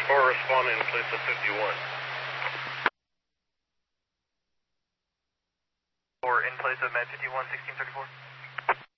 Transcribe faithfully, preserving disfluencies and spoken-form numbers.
Or respond in place of fifty-one. Or in place of Med fifty-one, sixteen thirty-four.